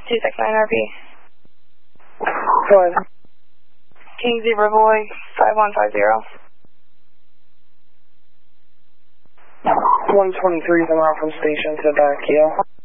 269 RP. Go ahead. King Zebra Boy, 5150. 123 come out from station to back, yeah.